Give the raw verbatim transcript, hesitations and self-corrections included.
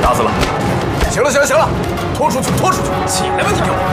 打死了。行了行了行了，拖出去拖出去，起来吧你就。